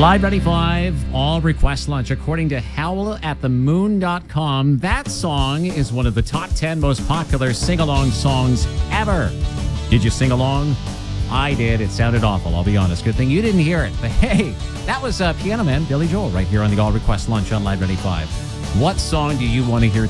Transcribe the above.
Live 95, all request lunch. According to howlatthemoon.com, that song is one of the top 10 most popular sing-along songs ever. Did you sing along? I did. It sounded awful, I'll be honest. Good thing you didn't hear it. But hey, that was Piano Man Billy Joel right here on the All Request Lunch on Live 95. What song do you want to hear